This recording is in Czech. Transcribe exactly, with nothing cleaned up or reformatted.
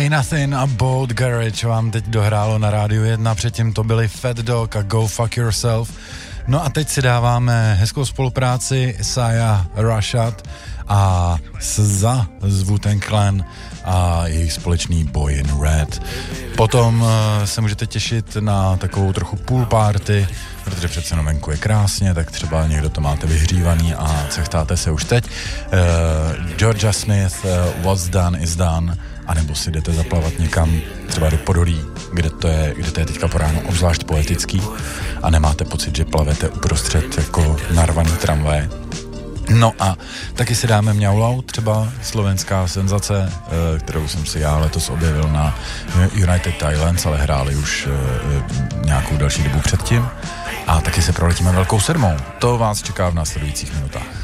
Say Nothing a Boat Garage vám teď dohrálo na Rádiu jedna, předtím to byli Fat Dog a Go Fuck Yourself. No a teď si dáváme hezkou spolupráci Saya Rashad a S Z A z Wu-Tang Clan a jejich společný Boy in Red. Potom uh, se můžete těšit na takovou trochu pool party, protože přece jenom venku je krásně, tak třeba někdo to máte vyhřívaný a cechtáte se už teď. Uh, Georgia Smith, uh, What's Done is Done, anebo si jdete zaplavat někam třeba do Podolí, kde to je, kde to je teďka po ránu obzvlášť poetický a nemáte pocit, že plavete uprostřed jako narvaný tramvaj. No a taky si dáme Mňaulau, třeba slovenská senzace, kterou jsem si já letos objevil na United Thailands, ale hráli už nějakou další dobu předtím. A taky se proletíme velkou sedmou. To vás čeká v následujících minutách.